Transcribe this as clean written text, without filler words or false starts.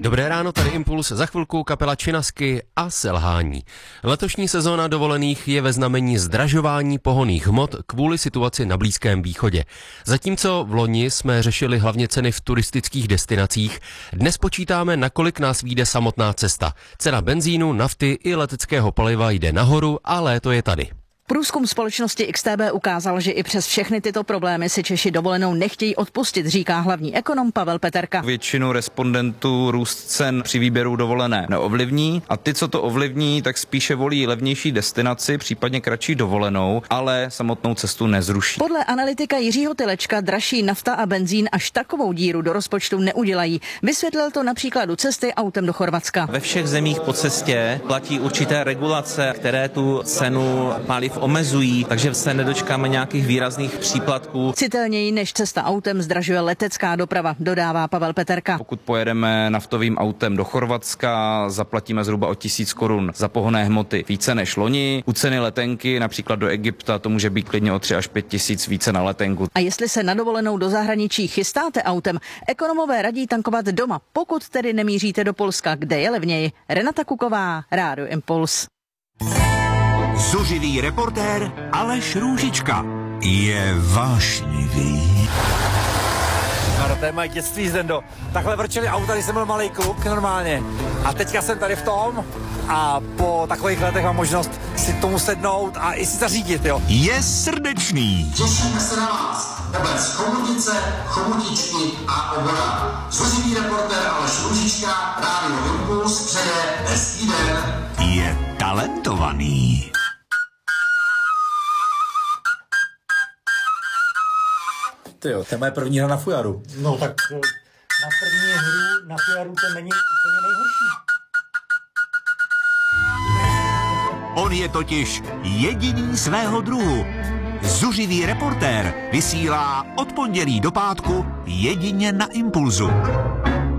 Dobré ráno, tady Impuls, za chvilku kapela Činasky a selhání. Letošní sezóna dovolených je ve znamení zdražování pohonných hmot kvůli situaci na Blízkém východě. Zatímco v loni jsme řešili hlavně ceny v turistických destinacích, dnes počítáme, nakolik nás vyjde samotná cesta. Cena benzínu, nafty i leteckého paliva jde nahoru a léto je tady. Průzkum společnosti XTB ukázal, že i přes všechny tyto problémy si Češi dovolenou nechtějí odpustit, říká hlavní ekonom Pavel Peterka. Většinu respondentů růst cen při výběru dovolené neovlivní a ty, co to ovlivní, tak spíše volí levnější destinaci, případně kratší dovolenou, ale samotnou cestu nezruší. Podle analytika Jiřího Tylečka dražší nafta a benzín až takovou díru do rozpočtu neudělají. Vysvětlil to na příkladu cesty autem do Chorvatska. Ve všech zemích po cestě platí určité regulace, které tu cenu paliv omezují, takže se nedočkáme nějakých výrazných příplatků. Citelněji než cesta autem zdražuje letecká doprava, dodává Pavel Peterka. Pokud pojedeme naftovým autem do Chorvatska, zaplatíme zhruba o 1000 korun za pohonné hmoty více než loni. U ceny letenky například do Egypta to může být klidně o 3 až 5 tisíc více na letenku. A jestli se na dovolenou do zahraničí chystáte autem, ekonomové radí tankovat doma, pokud tedy nemíříte do Polska, kde je levněji. Renata Kuková, Rádio Impuls. Zuřivý reportér Aleš Růžička je vášnivý. No, to je moje dětství, Zdendo. Takhle vrčeli auta, když jsem byl malý kluk, normálně. A teďka jsem tady v tom a po takových letech mám možnost si tomu sednout a i si zařídit, jo. Je srdečný. Těšíme se na vás. Obec Chomutice, Chomutičky a Obora. Zuřivý reportér Aleš Růžička, Rádio Impuls přeje hezký den. Je talentovaný. Tyjo, to je moje první hra na fujaru. No tak na první hru na fujaru to není úplně nejhorší. On je totiž jediný svého druhu. Zuřivý reportér vysílá od pondělí do pátku jedině na Impulzu.